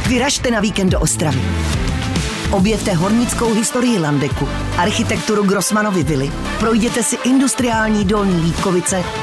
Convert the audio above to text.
Vyražte na víkend do Ostravy. Objevte hornickou historii Landeku, architekturu Grossmanovy vily, projděte si industriální Dolní Vítkovice